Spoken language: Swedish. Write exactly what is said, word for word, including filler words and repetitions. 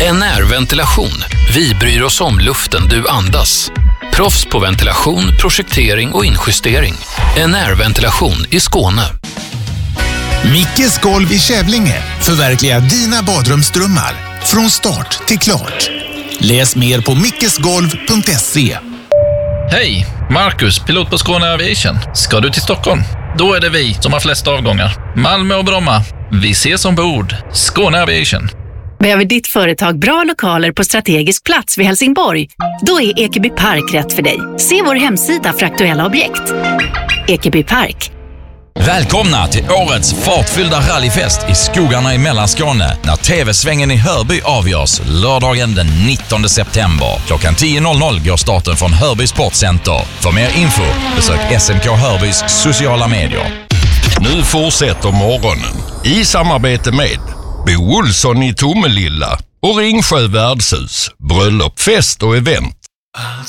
N R-ventilation. Vi bryr oss om luften du andas. Proffs på ventilation, projektering och injustering. N R-ventilation i Skåne. Mickes golv i Kävlinge förverkligar dina badrumsdrömmar från start till klart. Läs mer på mickesgolv punkt se. Hej, Marcus, pilot på Skåne Aviation. Ska du till Stockholm? Då är det vi som har flest avgångar. Malmö och Bromma. Vi ses ombord. Skåne Aviation. Behöver ditt företag bra lokaler på strategisk plats vid Helsingborg? Då är Ekeby Park rätt för dig. Se vår hemsida för aktuella objekt. Ekeby Park. Välkomna till årets fartfyllda rallyfest i skogarna i Mellanskåne när T V-svängen i Hörby avgörs lördagen den nittonde september. Klockan tio går starten från Hörby Sportcenter. För mer info besök S M K Hörbys sociala medier. Nu fortsätter morgonen i samarbete med Bo Olsson i Tomelilla och Ringsjö värdshus, bröllop, fest och event.